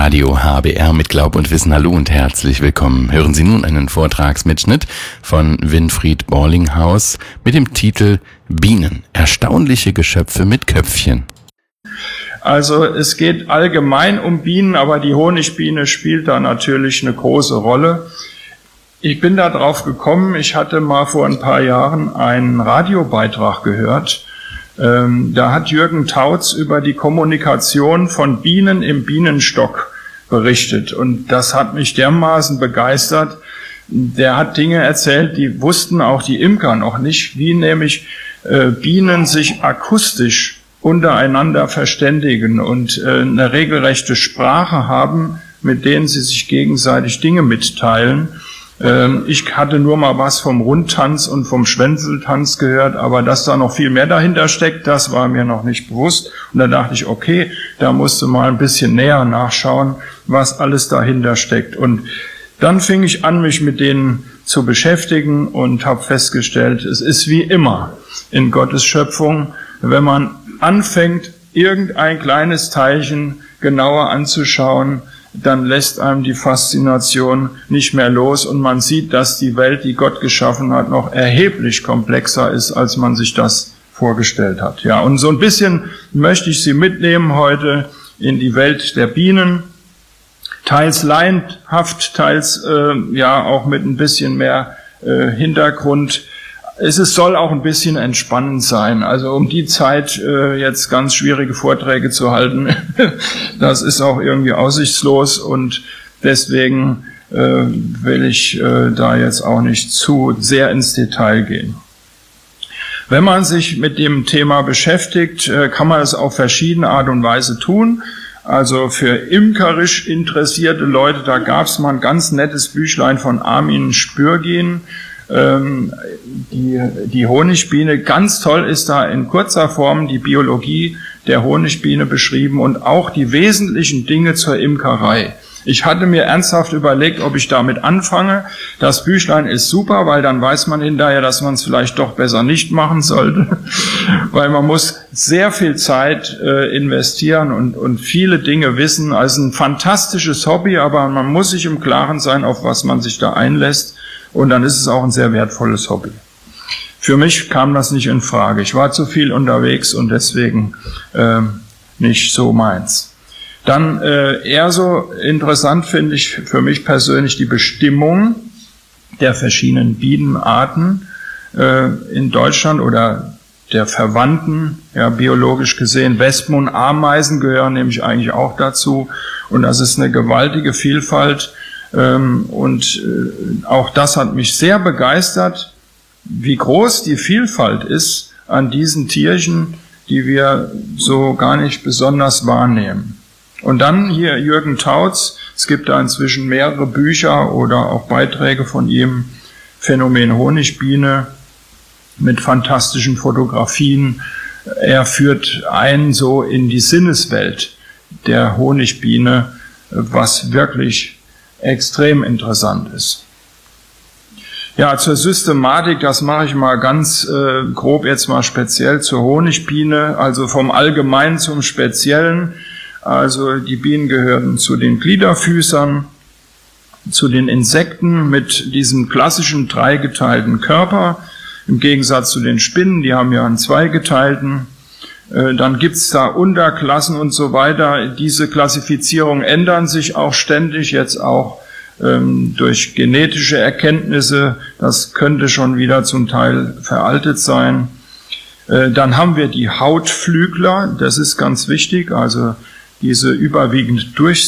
Radio HBR mit Glaub und Wissen. Hallo und herzlich willkommen. Hören Sie nun einen Vortragsmitschnitt von Winfried Borlinghaus mit dem Titel Bienen, erstaunliche Geschöpfe mit Köpfchen. Also es geht allgemein um Bienen, aber die Honigbiene spielt da natürlich eine große Rolle. Ich bin da drauf gekommen, ich hatte mal vor ein paar Jahren einen Radiobeitrag gehört. Da hat Jürgen Tautz über die Kommunikation von Bienen im Bienenstock berichtet. Und das hat mich dermaßen begeistert. Der hat Dinge erzählt, die wussten auch die Imker noch nicht, wie nämlich Bienen sich akustisch untereinander verständigen und eine regelrechte Sprache haben, mit denen sie sich gegenseitig Dinge mitteilen. Ich hatte nur mal was vom Rundtanz und vom Schwänzeltanz gehört, aber dass da noch viel mehr dahinter steckt, das war mir noch nicht bewusst. Und da dachte ich, okay, da musst du mal ein bisschen näher nachschauen, was alles dahinter steckt. Und dann fing ich an, mich mit denen zu beschäftigen und habe festgestellt, es ist wie immer in Gottes Schöpfung, wenn man anfängt, irgendein kleines Teilchen genauer anzuschauen, dann lässt einem die Faszination nicht mehr los und man sieht, dass die Welt, die Gott geschaffen hat, noch erheblich komplexer ist, als man sich das vorgestellt hat. Ja, und so ein bisschen möchte ich Sie mitnehmen heute in die Welt der Bienen, teils laienhaft, teils auch mit ein bisschen mehr Hintergrund. Es soll auch ein bisschen entspannend sein. Also um die Zeit jetzt ganz schwierige Vorträge zu halten, das ist auch irgendwie aussichtslos und deswegen will ich da jetzt auch nicht zu sehr ins Detail gehen. Wenn man sich mit dem Thema beschäftigt, kann man es auf verschiedene Art und Weise tun. Also für imkerisch interessierte Leute, da gab es mal ein ganz nettes Büchlein von Armin Spürgin, die Honigbiene. Ganz toll ist da in kurzer Form die Biologie der Honigbiene beschrieben und auch die wesentlichen Dinge zur Imkerei. Ich hatte mir ernsthaft überlegt, ob ich damit anfange. Das Büchlein ist super, weil dann weiß man hinterher, dass man es vielleicht doch besser nicht machen sollte, weil man muss sehr viel Zeit investieren und viele Dinge wissen. Also ein fantastisches Hobby, aber man muss sich im Klaren sein, auf was man sich da einlässt. Und dann ist es auch ein sehr wertvolles Hobby. Für mich kam das nicht in Frage. Ich war zu viel unterwegs und deswegen nicht so meins. Dann eher so interessant finde ich für mich persönlich die Bestimmung der verschiedenen Bienenarten in Deutschland oder der Verwandten, ja, biologisch gesehen. Wespen und Ameisen gehören nämlich eigentlich auch dazu. Und das ist eine gewaltige Vielfalt. Und auch das hat mich sehr begeistert, wie groß die Vielfalt ist an diesen Tierchen, die wir so gar nicht besonders wahrnehmen. Und dann hier Jürgen Tautz, es gibt da inzwischen mehrere Bücher oder auch Beiträge von ihm, Phänomen Honigbiene mit fantastischen Fotografien. Er führt ein so in die Sinneswelt der Honigbiene, was wirklich extrem interessant ist. Ja, zur Systematik, das mache ich mal ganz grob jetzt mal speziell zur Honigbiene, also vom Allgemeinen zum Speziellen. Also die Bienen gehören zu den Gliederfüßern, zu den Insekten mit diesem klassischen dreigeteilten Körper, im Gegensatz zu den Spinnen, die haben ja einen zweigeteilten. Dann gibt's da Unterklassen und so weiter. Diese Klassifizierungen ändern sich auch ständig, jetzt auch durch genetische Erkenntnisse. Das könnte schon wieder zum Teil veraltet sein. Dann haben wir die Hautflügler, das ist ganz wichtig, also diese überwiegend